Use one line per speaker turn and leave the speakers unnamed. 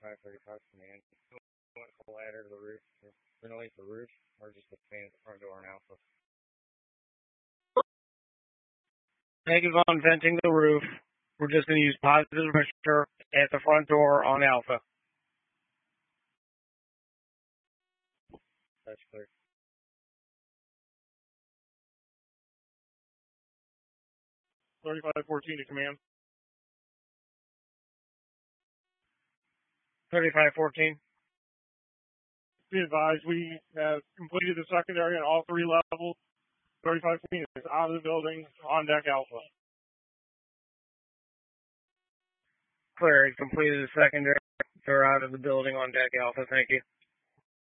3535 command. What the ladder to the roof? Ventilate the roof, or just expand the front door on Alpha? Negative on venting the roof. We're just going to use positive pressure at the front door on Alpha. That's clear. 3514 to command. 3514. Be advised, we have completed the secondary on all three levels. 3514 is out of the building on deck Alpha. Clear. Completed the secondary. They're out of the building on deck Alpha. Thank you.